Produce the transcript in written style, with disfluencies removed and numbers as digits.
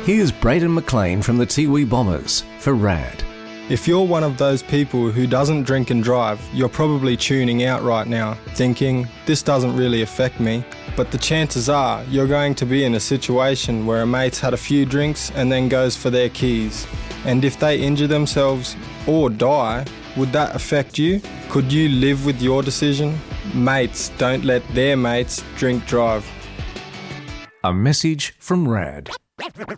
Here's Braden McLean from the Tiwi Bombers for RAD. If you're one of those people who doesn't drink and drive, you're probably tuning out right now, thinking, this doesn't really affect me. But the chances are you're going to be in a situation where a mate's had a few drinks and then goes for their keys. And if they injure themselves or die, would that affect you? Could you live with your decision? Mates don't let their mates drink drive. A message from RAD.